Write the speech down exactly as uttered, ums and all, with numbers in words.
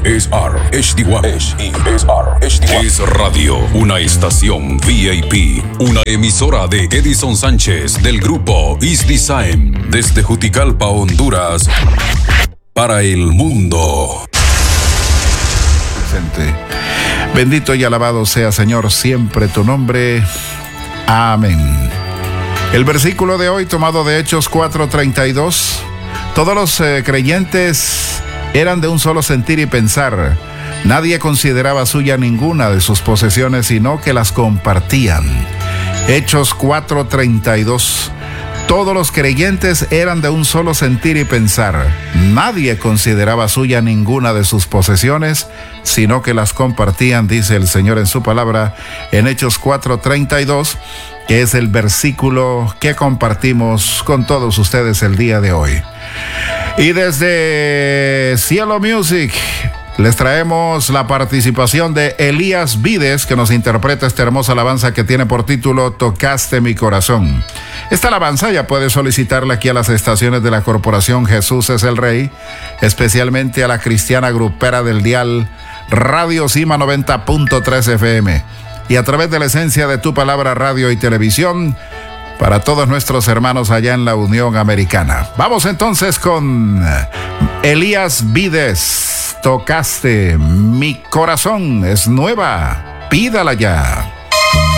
S R H D uno. S E S R H D uno. Es Radio, una estación V I P, una emisora de Edison Sánchez del grupo East Design, desde Juticalpa, Honduras, para el mundo. Presente. Bendito y alabado sea, Señor, siempre tu nombre. Amén. El versículo de hoy, tomado de Hechos cuatro treinta y dos. Todos los eh, creyentes eran de un solo sentir y pensar. Nadie consideraba suya ninguna de sus posesiones, sino que las compartían. Hechos cuatro treinta y dos. Todos los creyentes eran de un solo sentir y pensar. Nadie consideraba suya ninguna de sus posesiones, sino que las compartían, dice el Señor en su palabra, en Hechos cuatro treinta y dos, que es el versículo que compartimos con todos ustedes el día de hoy. Y desde Cielo Music les traemos la participación de Elías Vides, que nos interpreta esta hermosa alabanza que tiene por título Tocaste mi corazón. Esta alabanza ya puede solicitarla aquí a las estaciones de la Corporación Jesús es el Rey, especialmente a la cristiana grupera del dial Radio Cima noventa punto tres F M, y a través de la esencia de tu palabra, radio y televisión, para todos nuestros hermanos allá en la Unión Americana. Vamos entonces con Elías Vides. Tocaste mi corazón, es nueva, pídala ya.